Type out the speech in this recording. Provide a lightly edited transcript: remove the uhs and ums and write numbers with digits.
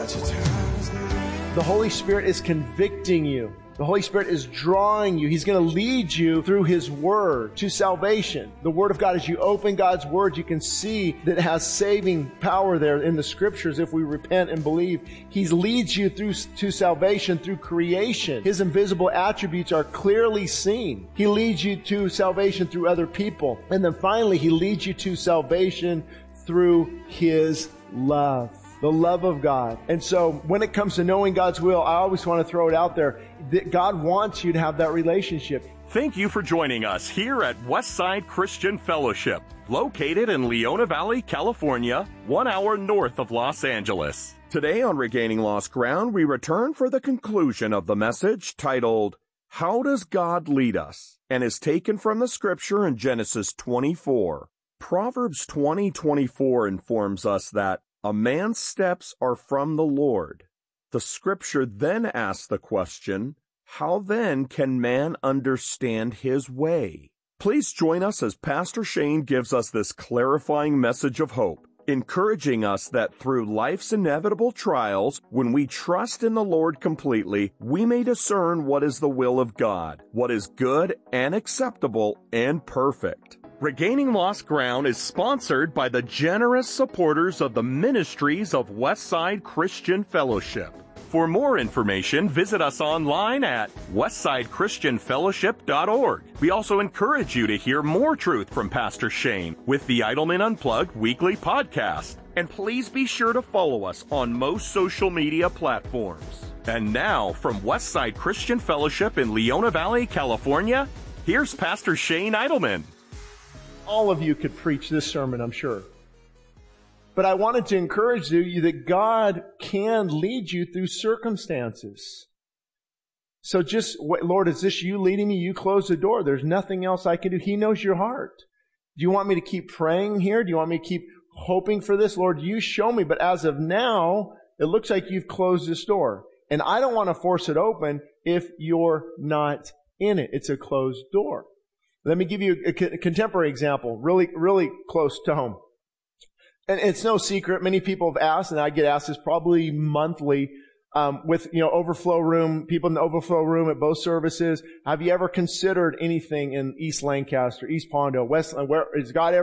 The Holy Spirit is convicting you. The Holy Spirit is drawing you. He's going to lead you through His Word to salvation. The Word of God, as you open God's Word, you can see that it has saving power there in the Scriptures if we repent and believe. He leads you to salvation through creation. His invisible attributes are clearly seen. He leads you to salvation through other people. And then finally, He leads you to salvation through His love. The love of God. And so when it comes to knowing God's will, I always want to throw it out there that God wants you to have that relationship. Thank you for joining us here at Westside Christian Fellowship, located in Leona Valley, California, 1 hour north of Los Angeles. Today on Regaining Lost Ground, we return for the conclusion of the message titled, How Does God Lead Us? And is taken from the scripture in Genesis 24. Proverbs 20:24 informs us that a man's steps are from the Lord. The scripture then asks the question, how then can man understand his way? Please join us as Pastor Shane gives us this clarifying message of hope, encouraging us that through life's inevitable trials, when we trust in the Lord completely, we may discern what is the will of God, what is good and acceptable and perfect. Regaining Lost Ground is sponsored by the generous supporters of the ministries of Westside Christian Fellowship. For more information, visit us online at westsidechristianfellowship.org. We also encourage you to hear more truth from Pastor Shane with the Idleman Unplugged weekly podcast. And please be sure to follow us on most social media platforms. And now, from Westside Christian Fellowship in Leona Valley, California, here's Pastor Shane Idleman. All of you could preach this sermon, I'm sure. But I wanted to encourage you that God can lead you through circumstances. So just, Lord, is this you leading me? You close the door. There's nothing else I can do. He knows your heart. Do you want me to keep praying here? Do you want me to keep hoping for this? Lord, you show me. But as of now, it looks like you've closed this door. And I don't want to force it open if you're not in it. It's a closed door. Let me give you a contemporary example, really, really close to home. And it's no secret. Many people have asked, and I get asked this probably monthly, with, overflow room, people in the overflow room at both services. Have you ever considered anything in East Lancaster, East Pondo, Westland? Where has God ever